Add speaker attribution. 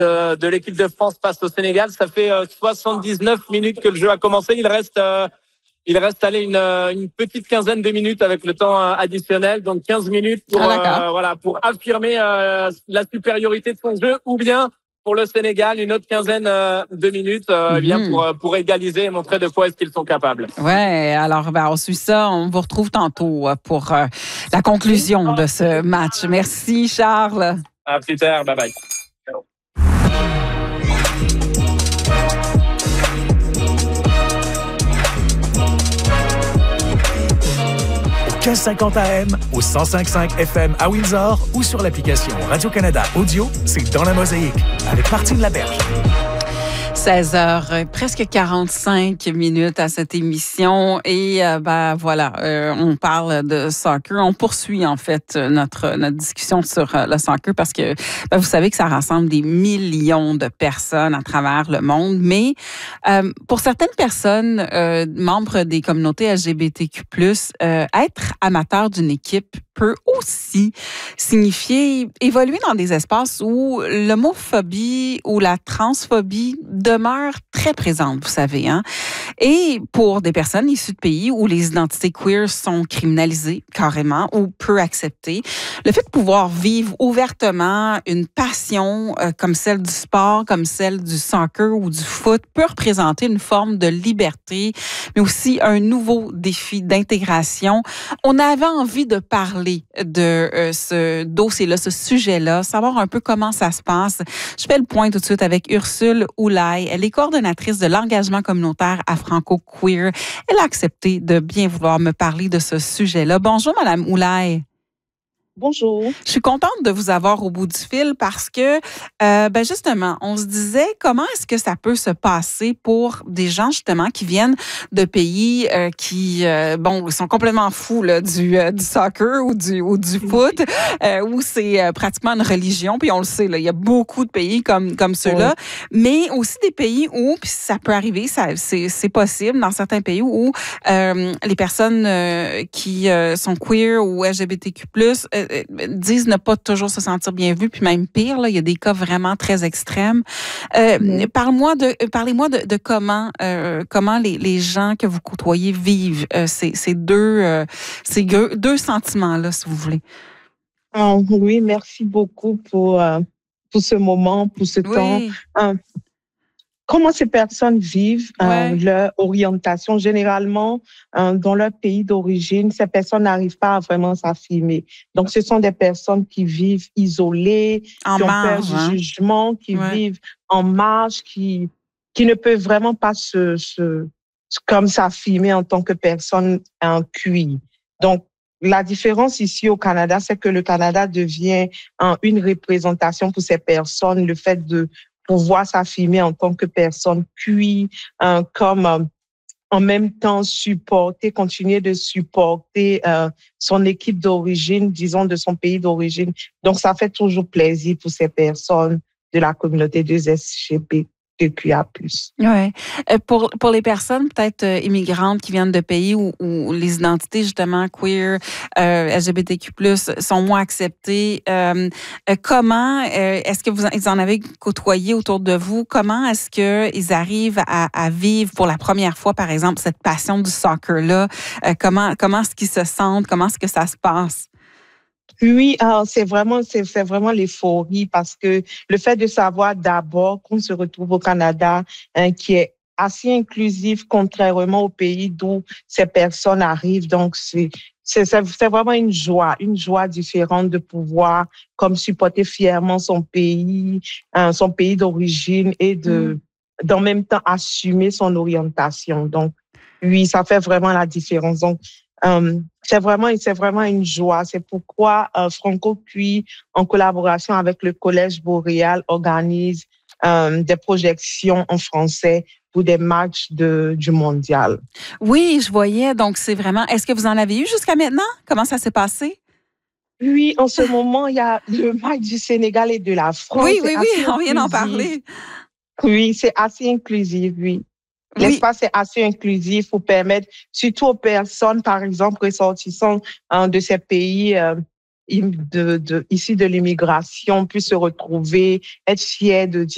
Speaker 1: de l'équipe de France face au Sénégal. Ça fait 79 minutes que le jeu a commencé. Il reste allé une petite quinzaine de minutes avec le temps additionnel, donc 15 minutes pour pour affirmer la supériorité de son jeu, ou bien pour le Sénégal une autre quinzaine de minutes pour égaliser et montrer de quoi est-ce qu'ils sont capables.
Speaker 2: Ouais, alors on suit ça, on vous retrouve tantôt pour la conclusion de ce match. Merci Charles.
Speaker 1: À plus tard, bye bye.
Speaker 3: 1550 AM, au 105.5 FM à Windsor ou sur l'application Radio-Canada Audio, c'est Dans la Mosaïque avec Martine Laberge.
Speaker 2: 16h, presque 45 minutes à cette émission et on parle de soccer. On poursuit en fait notre discussion sur le soccer parce que vous savez que ça rassemble des millions de personnes à travers le monde, mais pour certaines personnes, membres des communautés LGBTQ+, être amateur d'une équipe peut aussi signifier évoluer dans des espaces où l'homophobie ou la transphobie demeure très présente, vous savez, hein. Et pour des personnes issues de pays où les identités queer sont criminalisées carrément ou peu acceptées, le fait de pouvoir vivre ouvertement une passion comme celle du sport, comme celle du soccer ou du foot peut représenter une forme de liberté, mais aussi un nouveau défi d'intégration. On avait envie de parler de ce dossier-là, ce sujet-là, savoir un peu comment ça se passe. Je fais le point tout de suite avec Ursule Oulay. Elle est coordonnatrice de l'engagement communautaire à Franco-Queer. Elle a accepté de bien vouloir me parler de ce sujet-là. Bonjour, Madame Oulay.
Speaker 4: Bonjour.
Speaker 2: Je suis contente de vous avoir au bout du fil parce que, justement, on se disait comment est-ce que ça peut se passer pour des gens, justement, qui viennent de pays qui sont complètement fous là, du soccer ou du foot, où c'est pratiquement une religion, puis on le sait, là, il y a beaucoup de pays comme ceux-là, mais aussi des pays où, puis ça peut arriver, c'est possible dans certains pays où les personnes qui sont queer ou LGBTQ+, disent ne pas toujours se sentir bien vues, puis même pire, là, il y a des cas vraiment très extrêmes. Parlez-moi de comment les gens que vous côtoyez vivent ces deux sentiments-là, si vous voulez.
Speaker 4: Oui, merci beaucoup pour ce moment, pour ce temps. Comment ces personnes vivent leur orientation? Généralement, dans leur pays d'origine, ces personnes n'arrivent pas à vraiment s'affirmer. Donc, ce sont des personnes qui vivent isolées, qui ont peur du jugement, qui vivent en marge, qui ne peuvent vraiment pas comme s'affirmer en tant que personne QI. Donc, la différence ici au Canada, c'est que le Canada devient une représentation pour ces personnes, le fait de pouvoir s'affirmer en tant que personne QI, comme en même temps continuer de supporter son équipe d'origine, disons de son pays d'origine. Donc, ça fait toujours plaisir pour ces personnes de la communauté des SGBTQIA+.
Speaker 2: Ouais. Pour les personnes peut-être immigrantes qui viennent de pays où les identités justement queer, LGBTQ+, sont moins acceptées, comment est-ce que vous en avez côtoyé autour de vous? Comment est-ce que ils arrivent à vivre pour la première fois, par exemple, cette passion du soccer-là? Comment est-ce qu'ils se sentent? Comment est-ce que ça se passe?
Speaker 4: Oui, c'est vraiment l'euphorie parce que le fait de savoir d'abord qu'on se retrouve au Canada, qui est assez inclusif contrairement au pays d'où ces personnes arrivent. Donc, c'est vraiment une joie différente de pouvoir comme supporter fièrement son pays d'origine et d'en même temps assumer son orientation. Donc, oui, ça fait vraiment la différence. Donc, c'est vraiment une joie. C'est pourquoi Franco-Queer, en collaboration avec le Collège Boréal, organise des projections en français pour des matchs du mondial.
Speaker 2: Oui, je voyais. Donc, c'est vraiment... Est-ce que vous en avez eu jusqu'à maintenant? Comment ça s'est passé?
Speaker 4: Oui, en ce moment, il y a le match du Sénégal et de la France.
Speaker 2: Oui, on vient d'en parler.
Speaker 4: Oui, c'est assez inclusif, oui. L'espace est assez inclusif pour permettre, surtout aux personnes, par exemple, ressortissant de ces pays issus de l'immigration, puissent se retrouver, être fiers de dire